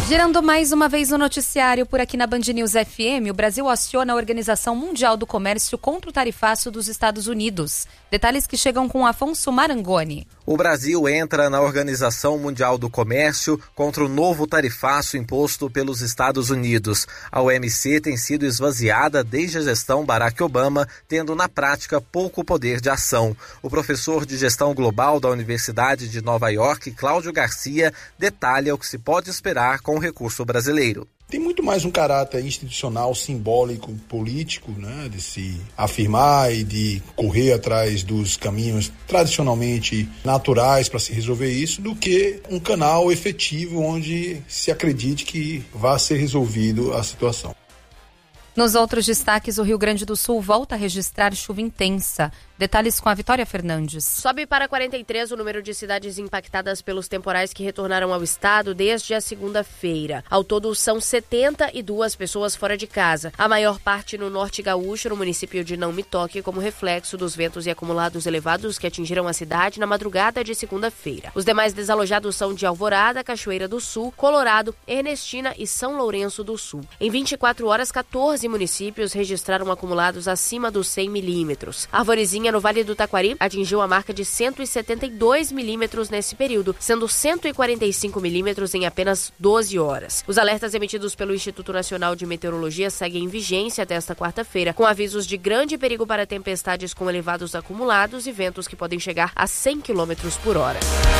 Girando mais uma vez o noticiário por aqui na Band News FM, o Brasil aciona a Organização Mundial do Comércio contra o tarifaço dos Estados Unidos. Detalhes que chegam com Afonso Marangoni. O Brasil entra na Organização Mundial do Comércio contra o novo tarifaço imposto pelos Estados Unidos. A OMC tem sido esvaziada desde a gestão Barack Obama, tendo na prática pouco poder de ação. O professor de Gestão Global da Universidade de Nova York, Cláudio Garcia, detalha o que se pode esperar com o recurso brasileiro. Tem muito mais um caráter institucional, simbólico, político, né, de se afirmar e de correr atrás dos caminhos tradicionalmente naturais para se resolver isso, do que um canal efetivo onde se acredite que vai ser resolvido a situação. Nos outros destaques, o Rio Grande do Sul volta a registrar chuva intensa. Detalhes com a Vitória Fernandes. Sobe para 43 o número de cidades impactadas pelos temporais que retornaram ao estado desde a segunda-feira. Ao todo, são 72 pessoas fora de casa. A maior parte no norte gaúcho, no município de Não Me Toque, como reflexo dos ventos e acumulados elevados que atingiram a cidade na madrugada de segunda-feira. Os demais desalojados são de Alvorada, Cachoeira do Sul, Colorado, Ernestina e São Lourenço do Sul. Em 24 horas, 14 municípios registraram acumulados acima dos 100 milímetros. Arvorezinha, no Vale do Taquari, atingiu a marca de 172 milímetros nesse período, sendo 145 milímetros em apenas 12 horas. Os alertas emitidos pelo Instituto Nacional de Meteorologia seguem em vigência até esta quarta-feira, com avisos de grande perigo para tempestades com elevados acumulados e ventos que podem chegar a 100 km por hora.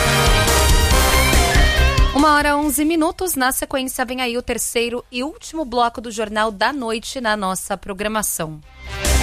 1h11. Na sequência, vem aí o terceiro e último bloco do Jornal da Noite na nossa programação.